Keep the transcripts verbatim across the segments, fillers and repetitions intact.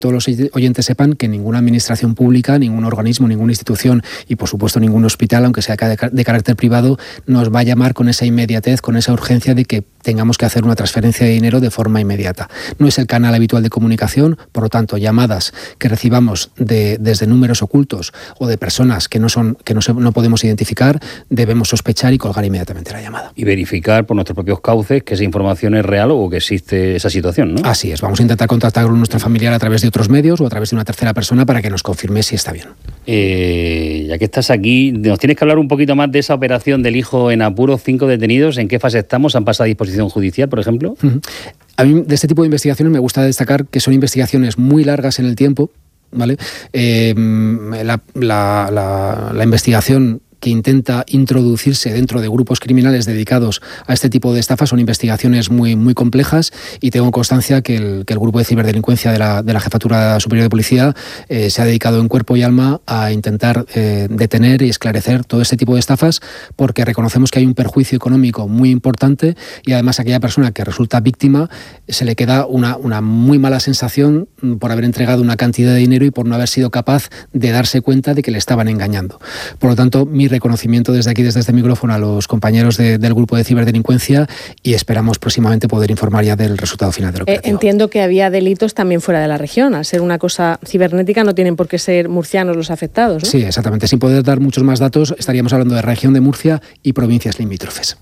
todos los oyentes sepan que ninguna administración pública, ningún organismo, ninguna institución y por supuesto ningún hospital, aunque sea de carácter privado, nos va a llamar con esa inmediatez, con esa urgencia de que tengamos que hacer una transferencia de dinero de forma inmediata. No es el canal habitual de comunicación, por lo tanto, llamadas que recibamos de, desde números ocultos o de personas que no son que no, se, no podemos identificar, debemos sospechar y colgar inmediatamente la llamada. Y verificar por nuestros propios cauces que esa información es real o que existe esa situación, ¿no? Así es, vamos a intentar contactar con nuestro familiar a través de otros medios o a través de una tercera persona para que nos confirme si está bien. Eh, ya que estás aquí, nos tienes que hablar un poquito más de esa operación del hijo en apuros, cinco detenidos, ¿en qué fase estamos? ¿Han pasado a disposición judicial, por ejemplo? Uh-huh. A mí de este tipo de investigaciones me gusta destacar que son investigaciones muy largas en el tiempo, ¿vale? Eh, la, la, la, la investigación que intenta introducirse dentro de grupos criminales dedicados a este tipo de estafas son investigaciones muy, muy complejas y tengo constancia que el, que el grupo de ciberdelincuencia de la, de la Jefatura Superior de Policía eh, se ha dedicado en cuerpo y alma a intentar eh, detener y esclarecer todo este tipo de estafas porque reconocemos que hay un perjuicio económico muy importante y además a aquella persona que resulta víctima se le queda una, una muy mala sensación por haber entregado una cantidad de dinero y por no haber sido capaz de darse cuenta de que le estaban engañando. Por lo tanto, mi reconocimiento desde aquí, desde este micrófono, a los compañeros de, del grupo de ciberdelincuencia y esperamos próximamente poder informar ya del resultado final del operativo. Eh, entiendo que había delitos también fuera de la región. Al ser una cosa cibernética no tienen por qué ser murcianos los afectados, ¿no? Sí, exactamente. Sin poder dar muchos más datos, estaríamos hablando de región de Murcia y provincias limítrofes.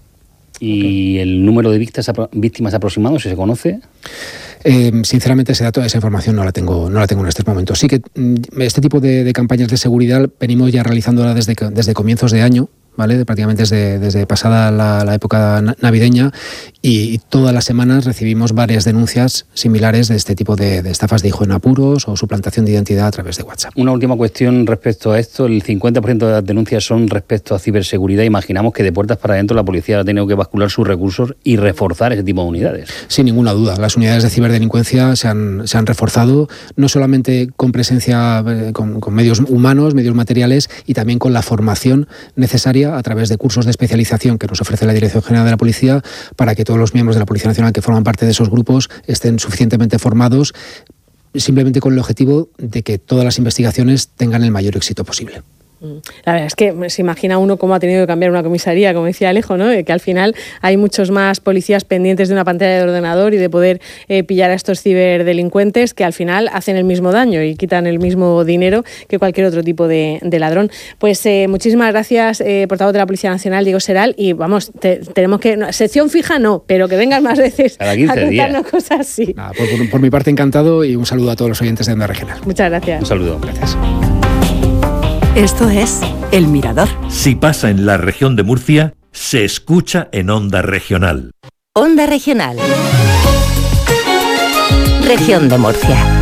¿Y el número de víctimas, víctimas aproximados, si se conoce? Eh, sinceramente, ese dato, esa información no la tengo, no la tengo en estos momentos. Sí que este tipo de, de campañas de seguridad venimos ya realizándola desde, desde comienzos de año, ¿vale? Prácticamente desde, desde pasada la, la época navideña y, y todas las semanas recibimos varias denuncias similares de este tipo de, de estafas de hijo en apuros o suplantación de identidad a través de WhatsApp. Una última cuestión respecto a esto. El cincuenta por ciento de las denuncias son respecto a ciberseguridad. Imaginamos que de puertas para adentro la policía ha tenido que bascular sus recursos y reforzar ese tipo de unidades. Sin ninguna duda. Las unidades de ciberdelincuencia se han, se han reforzado no solamente con presencia, con, con medios humanos, medios materiales y también con la formación necesaria a través de cursos de especialización que nos ofrece la Dirección General de la Policía para que todos los miembros de la Policía Nacional que forman parte de esos grupos estén suficientemente formados simplemente con el objetivo de que todas las investigaciones tengan el mayor éxito posible. La verdad es que se imagina uno cómo ha tenido que cambiar una comisaría, como decía Alejo, ¿no? Que al final hay muchos más policías pendientes de una pantalla de ordenador y de poder eh, pillar a estos ciberdelincuentes que al final hacen el mismo daño y quitan el mismo dinero que cualquier otro tipo de, de ladrón. Pues eh, muchísimas gracias, eh, portavoz de la Policía Nacional, Diego Seral, y vamos, te, tenemos que... No, sección fija no, pero que vengas más veces a contarnos días. Cosas así. Nada, por, por, por mi parte encantado y un saludo a todos los oyentes de Onda Regional. Muchas gracias. Un saludo. Gracias. Esto es El Mirador. Si pasa en la región de Murcia, se escucha en Onda Regional. Onda Regional. Región de Murcia.